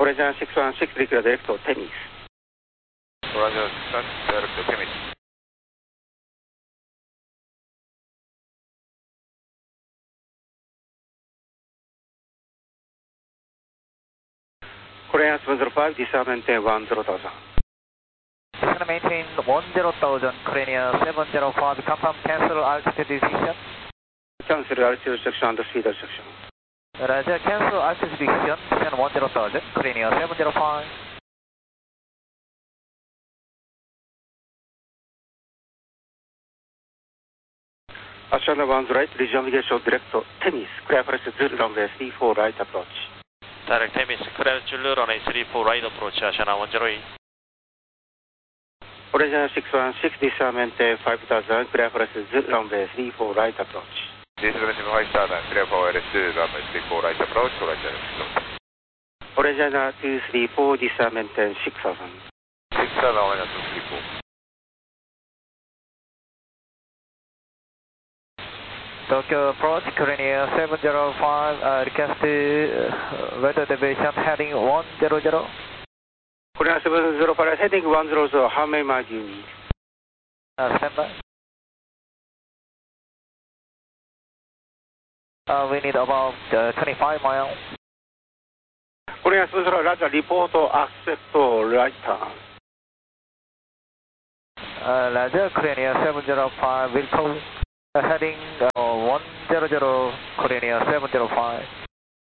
Korean 616 direct to Temis. Roger, 616 direct to Temis. Korean 705, disarm maintain 10,000. Descend maintain 10,000, Korean 705, confirm cancel altitude decision. Cancel altitude section and speed section. Roger, cancel altitude decision, descend 10,000, Korean 705. Ashana 1 right, regional navigation direct to Temis. Clear for Zulu runway 34 right approach. Direct Temis, clear Zulu runway 34 right approach, Ashana 108. Korean 616, disarm maintain 5,000, clear for Zulu runway 34 right approach. Disarm maintain 5,000, clear for Zulu runway 34 right approach, Roger. Korean 234, disarm maintain 6,000. 6,000, Roger 234. Tokyo approach, Korean 705, request weather deviation heading 100. Korean 705, heading 100, how many miles do you need? Stand by. We need about 25 miles. Korean 705, Roger, report accept right turn. Roger, Korean 705, will call heading 100, Korean 705.